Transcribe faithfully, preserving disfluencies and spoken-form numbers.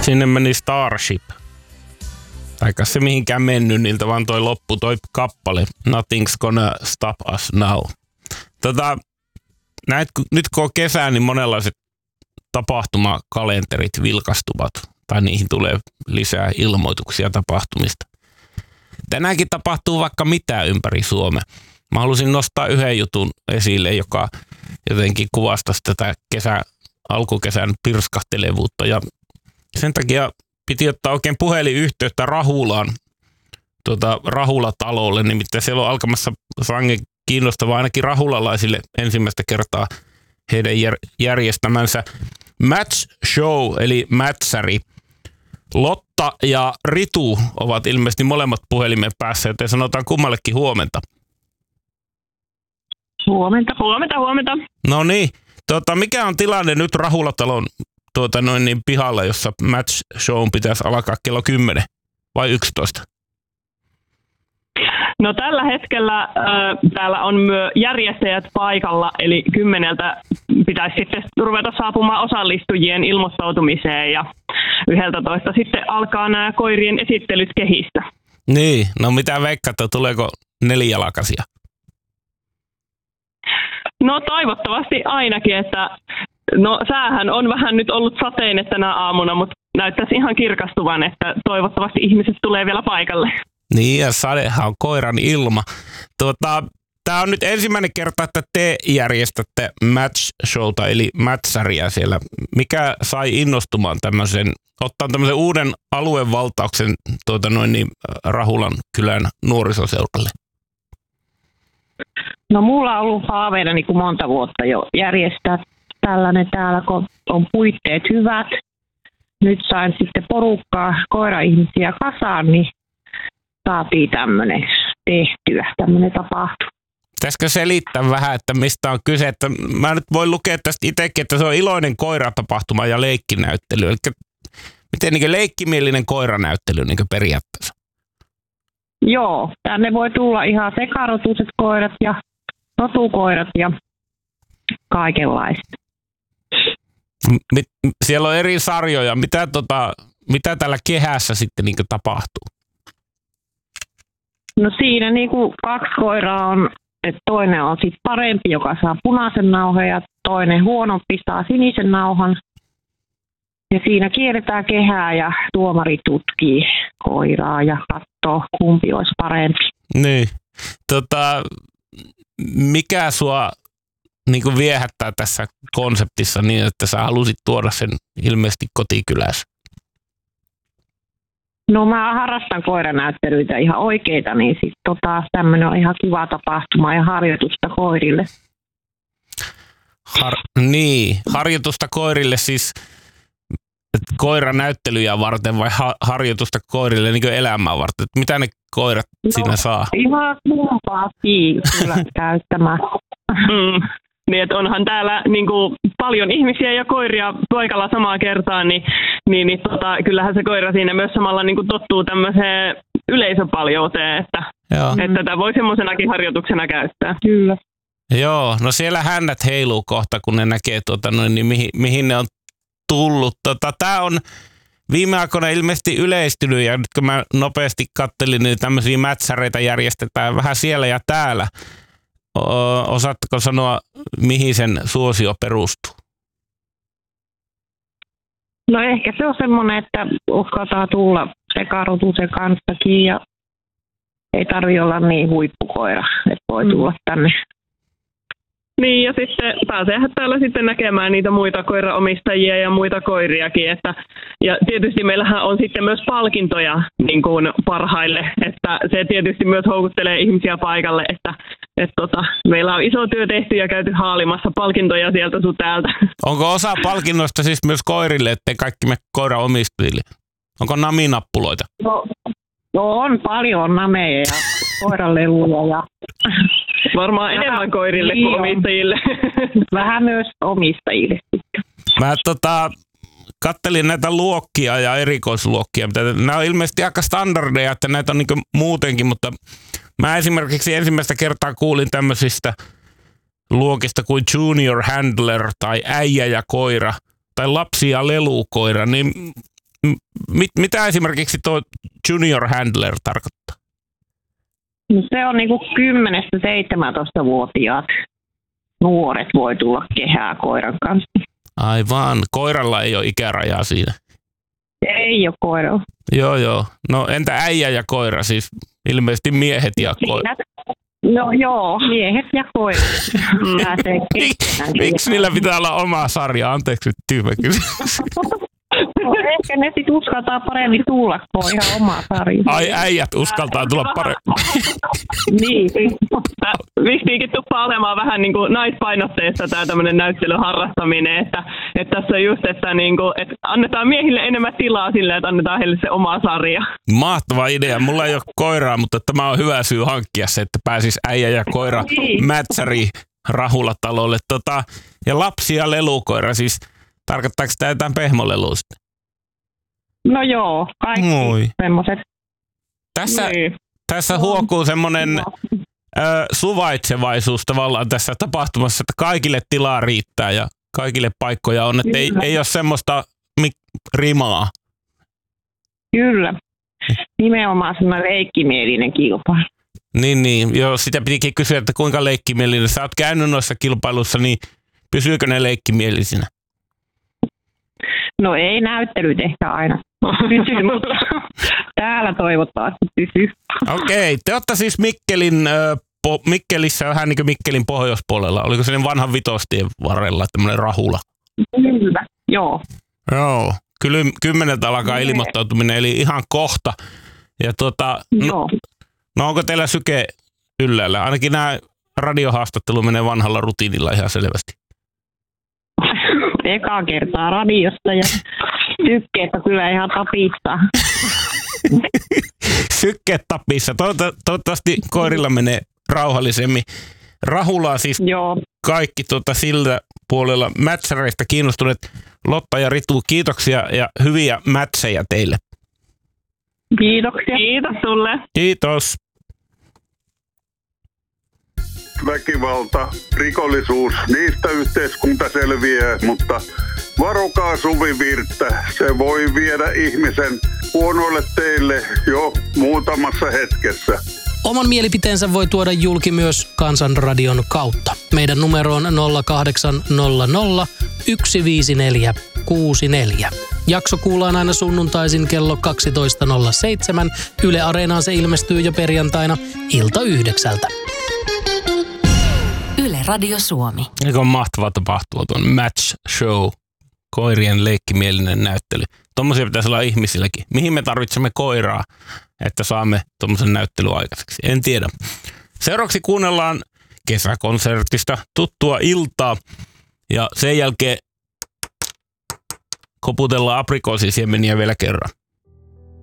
Sinne meni Starship. Taikka se mihinkään mennyt niiltä, vaan toi loppu, toi kappale. Nothing's gonna stop us now. Tota, näet, nyt kun on kesä, niin monenlaiset tapahtumakalenterit vilkastuvat. Tai niihin tulee lisää ilmoituksia tapahtumista. Tänäänkin tapahtuu vaikka mitä ympäri Suomea. Mä halusin nostaa yhden jutun esille, joka jotenkin kuvastaisi tätä kesä, alkukesän pirskahtelevuutta. Ja sen takia piti ottaa oikein puhelinyhteyttä Rahulaan, tuota, Rahula-talolle. Nimittäin siellä on alkamassa sangen kiinnostavaa ainakin rahulalaisille ensimmäistä kertaa heidän jär- järjestämänsä match show, eli mätsäri. Lotta ja Ritu ovat ilmeisesti molemmat puhelimen päässä, joten sanotaan kummallekin huomenta. Huomenta, huomenta, huomenta. No niin, tota, mikä on tilanne nyt Rahulatalon tuota, noin niin pihalla, jossa match show pitäisi alkaa kello kymmenen vai yksitoista? No tällä hetkellä äh, täällä on myös järjestäjät paikalla, eli kymmeneltä pitäisi sitten ruveta saapumaan osallistujien ilmoittautumiseen ja yhdeltätoista sitten alkaa nämä koirien esittelyt kehistä. Niin, no mitä veikkaatte, tuleeko nelijalkaisia? No toivottavasti ainakin, että no säähän on vähän nyt ollut sateinen tänä aamuna, mutta näyttäisi ihan kirkastuvan, että toivottavasti ihmiset tulee vielä paikalle. Niin, ja sadehan on koiran ilma. Tuota, tämä on nyt ensimmäinen kerta, että te järjestätte match showta, eli mätsäriä siellä. Mikä sai innostumaan tämmöisen, ottaa tämmöisen uuden aluevaltauksen tuota noin niin, Rahulan kylän nuorisoseuralle? No mulla on ollut haaveena niin kuin monta vuotta jo järjestää tällainen täällä, kun on puitteet hyvät. Nyt sain sitten porukkaa koira-ihmisiä kasaan, niin saatiin tämmöinen tehtyä, tämmöinen tapahtuma. Pitäisikö selittää vähän, että mistä on kyse? Että mä nyt voin lukea tästä itsekin, että se on iloinen koiratapahtuma ja leikkinäyttely. Eli miten niin leikkimielinen koiranäyttely niin periaatteessa? Joo, tänne voi tulla ihan sekarotuiset koirat ja rotukoirat ja kaikenlaista. M- siellä on eri sarjoja. Mitä, tota, mitä tällä kehässä sitten niin tapahtuu? No siinä niin kuin kaksi koiraa on, että toinen on sitten parempi, joka saa punaisen nauhan ja toinen huonompi saa sinisen nauhan. Ja siinä kierretään kehää ja tuomari tutkii koiraa ja katsoo, kumpi olisi parempi. Niin. Tota, mikä sua niin kuin viehättää tässä konseptissa niin, että sä halusit tuoda sen ilmeisesti kotikylässä? No mä harrastan koiranäyttelyitä ihan oikeita, niin sitten tota, tämmöinen on ihan kiva tapahtuma ja harjoitusta koirille. Har- niin, harjoitusta koirille siis koiranäyttelyjä varten vai ha- harjoitusta koirille niin kuin elämää varten? Mitä ne koirat no, siinä saa? Ihan kumpaakin kyllä käyttämään. Mm. Niin, että onhan täällä niin kuin, paljon ihmisiä ja koiria paikalla samaa kertaa, niin, niin, niin tota, kyllähän se koira siinä myös samalla niin kuin, tottuu tämmöiseen yleisöpaljouteen, että, että tätä voi semmoisenakin harjoituksena käyttää. Kyllä. Joo, no siellä hännät heiluu kohta, kun ne näkee, tuota, noin, niin mihin, mihin ne on tullut. Tota, tää on viime aikoina ilmeisesti yleistynyt, ja nyt kun mä nopeasti kattelin, niin tämmöisiä mätsäreitä järjestetään vähän siellä ja täällä. Osaatteko sanoa, mihin sen suosio perustuu? No ehkä se on semmoinen, että uskaltaa tulla sekarotusen kanssakin ja ei tarvitse olla niin huippukoira, että voi tulla tänne. Niin, ja sitten pääseehän täällä sitten näkemään niitä muita koiraomistajia ja muita koiriakin. Että, ja tietysti meillähän on sitten myös palkintoja niin kuin parhaille, että se tietysti myös houkuttelee ihmisiä paikalle, että et tota, meillä on iso työ tehty ja käyty haalimassa palkintoja sieltä sun täältä. Onko osa palkinnoista siis myös koirille, ettei kaikki me koiraomistajille? Onko naminappuloita? No, no on paljon nameja ja koiraleluja ja varmaan enemmän koirille niin kuin omistajille. Vähän myös omistajille. Mä tota, kattelin näitä luokkia ja erikoisluokkia. Nämä on ilmeisesti aika standardeja, että näitä on niin muutenkin, mutta mä esimerkiksi ensimmäistä kertaa kuulin tämmöisistä luokista kuin junior handler tai äijä ja koira tai lapsi ja lelukoira. Niin mit, mitä esimerkiksi tuo junior handler tarkoittaa? No se on niinku kymmenestä seitsemäntoista-vuotiaat nuoret voi tulla kehää koiran kanssa. Aivan. Koiralla ei ole ikärajaa siinä. Ei ole koiralla. Joo, joo. No entä äijä ja koira? Siis ilmeisesti miehet ja koira. No joo, miehet ja koira. Miksi niillä pitää olla oma sarja? Anteeksi nyt tyhmä kysymys. No, ehkä ne sit uskaltaa paremmin tulla, kun on ihan oma sarja. Ai äijät uskaltaa tulla paremmin. Niin. Vistiinkin tuppaa olemaan vähän niin kuin naispainotteista tämä tämmöinen näyttelyn harrastaminen, että, että tässä on just, että, niin kuin, että annetaan miehille enemmän tilaa sille, että annetaan heille se oma sarja. Mahtava idea. Mulla ei ole koiraa, mutta tämä on hyvä syy hankkia se, että pääsis äijä ja koira mätsäri Rahulatalolle. Tota, ja lapsi ja lelukoira, siis tarkoittaako tämä jotain pehmolelua sitten? No joo, kaikki Moi. semmoiset. Tässä, Niin. tässä huokuu semmoinen ö, suvaitsevaisuus tavallaan tässä tapahtumassa, että kaikille tilaa riittää ja kaikille paikkoja on, että ei, ei ole semmoista mik- rimaa. Kyllä. Nimenomaan semmoinen leikkimielinen kilpailu. Niin, niin. Joo, sitä pitikin kysyä, että kuinka leikkimielinen. Sä oot käynyt noissa kilpailuissa, niin pysyykö ne leikkimielisinä? No ei näyttelyt ehkä aina pysy, mutta täällä toivottavasti pysyy. Okei, te olette siis Mikkelin, ö, po, Mikkelissä vähän niin kuin Mikkelin pohjoispuolella. Oliko se vanhan vitostien varrella tämmöinen Rahula? Kyllä, joo. Joo, kyllä kymmeneltä alkaa ilmoittautuminen, eli ihan kohta. Ja tuota, no, Joo. no onko teillä syke yllällä? Ainakin nämä radiohaastattelu menee vanhalla rutiinilla ihan selvästi. Ekaa kertaa radiosta ja sykkeettä kyllä ihan tapissa. Sykkeet tapissa. Toivot- toivottavasti koirilla menee rauhallisemmin. Rahulaa siis Joo. kaikki tuota sillä puolella mätsäreistä kiinnostuneet. Lotta ja Ritu, kiitoksia ja hyviä mätsejä teille. Kiitoksia. Kiitos sulle. Kiitos. Väkivalta, rikollisuus, niistä yhteiskunta selviää, mutta varokaa suvivirttä. Se voi viedä ihmisen huonoille teille jo muutamassa hetkessä. Oman mielipiteensä voi tuoda julki myös Kansanradion kautta. Meidän numero on nolla kahdeksan nolla nolla yksi viisi neljä kuusi neljä. Jakso kuullaan aina sunnuntaisin kello kaksitoista nolla seitsemän. Yle Areenaan se ilmestyy jo perjantaina ilta yhdeksältä. Yle Radio Suomi. Eikö on mahtava tapahtuma tuon Match Show, koirien leikkimielinen näyttely. Tuommoisia pitäisi olla ihmisilläkin. Mihin me tarvitsemme koiraa, että saamme tuommoisen näyttelyn aikaiseksi? En tiedä. Seuraavaksi kuunnellaan kesäkonsertista tuttua iltaa ja sen jälkeen koputellaan aprikoosisiemeniä vielä kerran.